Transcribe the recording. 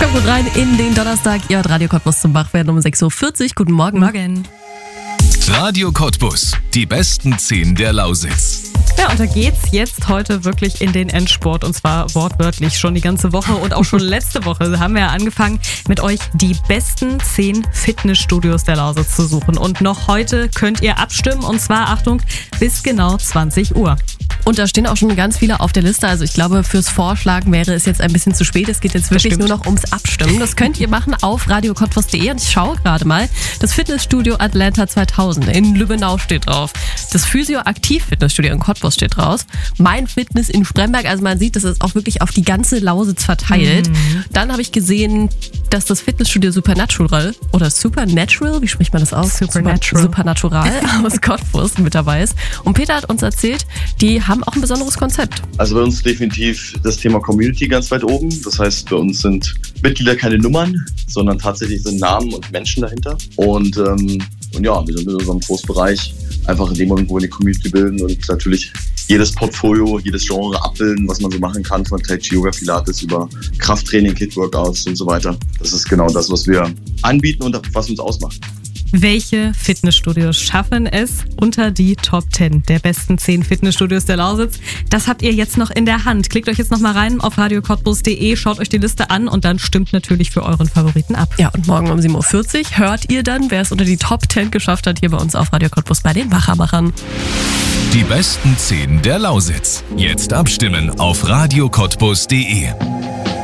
Kommt gut rein in den Donnerstag. Ihr hört Radio Cottbus zum Wachwerden um 6.40 Uhr. Guten Morgen. Morgen. Radio Cottbus, die besten 10 der Lausitz. Ja, und da geht's jetzt heute wirklich in den Endspurt und zwar wortwörtlich schon die ganze Woche und auch schon letzte Woche haben wir ja angefangen, mit euch die besten 10 Fitnessstudios der Lausitz zu suchen. Und noch heute könnt ihr abstimmen und zwar, Achtung, bis genau 20 Uhr. Und da stehen auch schon ganz viele auf der Liste. Also ich glaube, fürs Vorschlagen wäre es jetzt ein bisschen zu spät. Es geht jetzt wirklich nur noch ums Abstimmen. Das könnt ihr machen auf radiocottbus.de. Und ich schaue gerade mal, das Fitnessstudio Atlanta 2000 in Lübbenau steht drauf. Das Physio-Aktiv-Fitnessstudio in Cottbus steht draus. Mein Fitness in Spremberg. Also man sieht, das ist auch wirklich auf die ganze Lausitz verteilt. Dann habe ich gesehen, dass das Fitnessstudio Supernatural, wie spricht man das aus? Supernatural aus Cottbus mit dabei ist. Und Peter hat uns erzählt, die haben auch ein besonderes Konzept. Also bei uns definitiv das Thema Community ganz weit oben. Das heißt, bei uns sind Mitglieder keine Nummern, sondern tatsächlich sind Namen und Menschen dahinter. Und ja, wir sind in unserem Großbereich einfach in dem Moment, wo wir eine Community bilden und natürlich jedes Portfolio, jedes Genre abbilden, was man so machen kann, von Tai Chi, Yoga, Pilates über Krafttraining, Kid-Workouts und so weiter. Das ist genau das, was wir anbieten und was uns ausmacht. Welche Fitnessstudios schaffen es unter die Top 10 der besten 10 Fitnessstudios der Lausitz? Das habt ihr jetzt noch in der Hand. Klickt euch jetzt noch mal rein auf radiocottbus.de, schaut euch die Liste an und dann stimmt natürlich für euren Favoriten ab. Ja, und morgen um 7.40 Uhr hört ihr dann, wer es unter die Top 10 geschafft hat, hier bei uns auf Radio Cottbus bei den Wachermachern. Die besten 10 der Lausitz. Jetzt abstimmen auf radiocottbus.de.